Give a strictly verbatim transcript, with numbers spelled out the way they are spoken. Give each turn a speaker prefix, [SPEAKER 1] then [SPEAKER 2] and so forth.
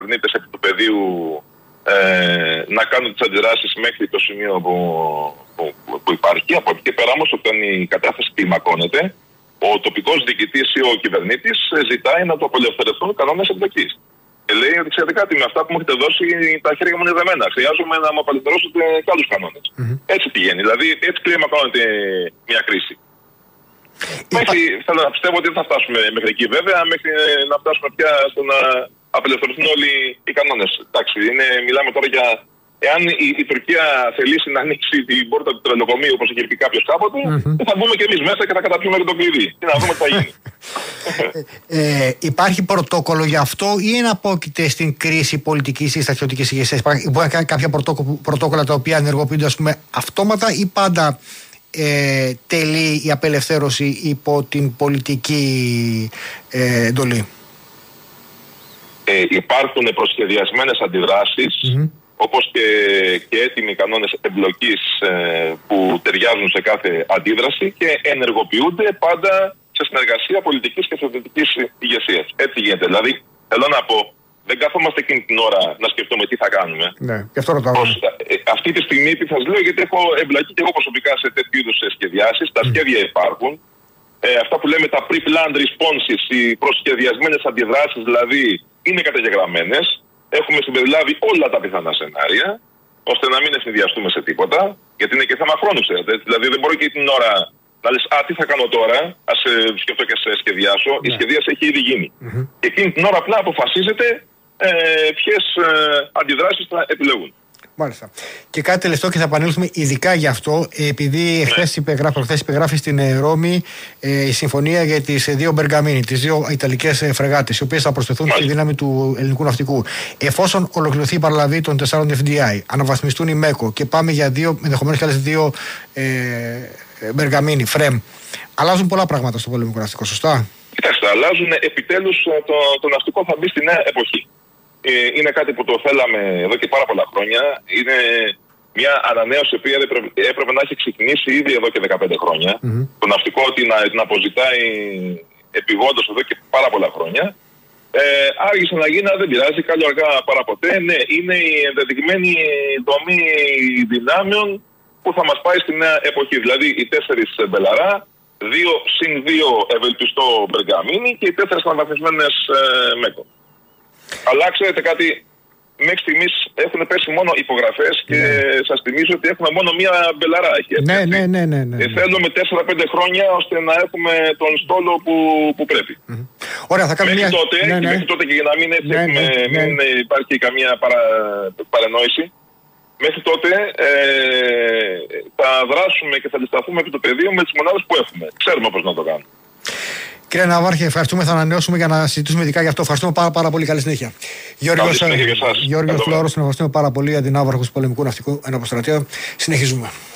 [SPEAKER 1] κυβερνήτες επί του πεδίου ε, να κάνουν τις αντιδράσεις μέχρι το σημείο που, που, που υπάρχει. Από εκεί και πέρα όμως, όταν η κατάσταση κλιμακώνεται, ο τοπικός διοικητής ή ο κυβερνήτης ζητάει να του απελευθερωθούν κανόνες εμπλοκής. Και λέει ότι ξέρετε κάτι, με αυτά που μου έχετε δώσει τα χέρια μου είναι δεμένα. Χρειάζομαι να μου απελευθερώσετε και άλλους κανόνες. Mm-hmm. Έτσι πηγαίνει. Δηλαδή έτσι κλιμακώνεται μια κρίση. Υπά... Μέχρι, θέλω να πιστεύω ότι δεν θα φτάσουμε μέχρι εκεί βέβαια, μέχρι να φτάσουμε πια στο να απελευθερωθούν όλοι οι κανόνες. Εντάξει, είναι, μιλάμε τώρα για. Εάν η, η Τουρκία θελήσει να ανοίξει την πόρτα του τρελοκομείου, όπως είχε πει κάποιος κάποτε, mm-hmm. θα μπούμε κι εμείς μέσα και θα καταπιούμε και το κλειδί. Και να δούμε τι θα γίνει.
[SPEAKER 2] ε, ε, υπάρχει πρωτόκολλο γι' αυτό ή είναι απόκειται στην κρίση πολιτικής ή στρατιωτικής ηγεσίας? Μπορεί να κάνει κάποια πρωτόκολλα τα οποία ενεργοποιούνται, ας πούμε, αυτόματα ή πάντα ε, τελεί η απελευθέρωση υπό την πολιτική ε, εντολή?
[SPEAKER 1] Ε, υπάρχουν προσχεδιασμένες αντιδράσεις. Mm-hmm. Όπως και, και έτοιμοι κανόνες εμπλοκής ε, που ταιριάζουν σε κάθε αντίδραση και ενεργοποιούνται πάντα σε συνεργασία πολιτικής και στρατιωτικής ηγεσίας. Έτσι γίνεται. Δηλαδή, θέλω να πω, δεν καθόμαστε εκείνη την ώρα να σκεφτούμε τι θα κάνουμε.
[SPEAKER 2] Ναι, και αυτό ρωτάω.
[SPEAKER 1] Ως, ε, αυτή τη στιγμή, τι θα σας λέω, γιατί έχω εμπλακεί και εγώ προσωπικά σε τέτοιου είδους σχεδιάσεις. Τα σχέδια υπάρχουν. Ε, αυτά που λέμε τα pre-planned responses, οι προσχεδιασμένες αντιδράσεις δηλαδή, είναι καταγεγραμμένες. Έχουμε συμπεριλάβει όλα τα πιθανά σενάρια, ώστε να μην ευνηδιαστούμε σε τίποτα, γιατί είναι και θέμα χρόνου, ξέρετε. Δηλαδή, δεν μπορεί και την ώρα να λες, α, τι θα κάνω τώρα, ας ε, σκεφτώ και σε σχεδιάσω. Yeah. Η σχεδίαση έχει ήδη γίνει. Mm-hmm. Και εκείνη την ώρα απλά αποφασίζεται ε, ποιες ε, αντιδράσεις θα επιλεγούν.
[SPEAKER 2] Μάλιστα. Και κάτι τελευταίο και θα επανέλθουμε ειδικά γι' αυτό, επειδή χθες υπεγράφει, υπεγράφει στην Ρώμη ε, η συμφωνία για τις δύο Μπεργαμίνι, τις δύο ιταλικές φρεγάτες, οι οποίες θα προσθεθούν Μάλιστα. στη δύναμη του ελληνικού ναυτικού. Εφόσον ολοκληρωθεί η παραλαβή των τεσσάρων εφ ντι άι, αναβαθμιστούν οι ΜΕΚΟ και πάμε για δύο, ενδεχομένως και άλλες δύο ε, Μπεργαμίνι, Φρέμ, αλλάζουν πολλά πράγματα στο πολεμικό ναυτικό, σωστά?
[SPEAKER 1] Κοιτάξτε, αλλάζουν επιτέλους, το, το ναυτικό θα μπει στη νέα εποχή. Είναι κάτι που το θέλαμε εδώ και πάρα πολλά χρόνια. Είναι μια ανανέωση που έπρεπε, έπρεπε να έχει ξεκινήσει ήδη εδώ και δεκαπέντε χρόνια. Mm-hmm. Το ναυτικό την, την αποζητάει επειγόντως εδώ και πάρα πολλά χρόνια. Ε, άργησε να γίνει, δεν πειράζει, καλό αργά παρά ποτέ. Ναι, είναι η ενδεδειγμένη δομή δυνάμεων που θα μας πάει στη νέα εποχή. Δηλαδή οι τέσσερις Μπελαρά, δύο συν δύο ευελπιστό Μπεργαμίνι και οι τέσσερις αναβαθμισμένες ε, ΜΕΚΟ. Αλλά ξέρετε κάτι, μέχρι στιγμής έχουν πέσει μόνο υπογραφές και yeah. σας θυμίζω ότι έχουμε μόνο μία Μπελαρά.
[SPEAKER 2] Ναι, ναι, ναι, ναι, ναι.
[SPEAKER 1] Ε, θέλουμε τέσσερα πέντε χρόνια ώστε να έχουμε τον στόλο που, που πρέπει. Mm-hmm.
[SPEAKER 2] Ωραία, θα κάνουμε
[SPEAKER 1] μέχρι,
[SPEAKER 2] μια...
[SPEAKER 1] τότε,
[SPEAKER 2] ναι, ναι.
[SPEAKER 1] μέχρι τότε και για να μην, έτσι,
[SPEAKER 2] ναι,
[SPEAKER 1] έχουμε,
[SPEAKER 2] ναι,
[SPEAKER 1] μην
[SPEAKER 2] ναι.
[SPEAKER 1] υπάρχει καμία παρα, παρενόηση, μέχρι τότε ε, θα δράσουμε και θα αντισταθούμε επί το πεδίο με τις μονάδες που έχουμε. Ξέρουμε πώς να το κάνουμε.
[SPEAKER 2] Κύριε Ναυάρχη, ευχαριστούμε. Θα ανανεώσουμε για να συζητήσουμε ειδικά γι' αυτό. Ευχαριστούμε πάρα, πάρα πολύ. Καλή συνέχεια. Γιώργος Φλόρος, ευχαριστούμε πάρα πολύ. Αντινάβαρχος του Πολεμικού Ναυτικού Εναποστρατείου. Συνεχίζουμε.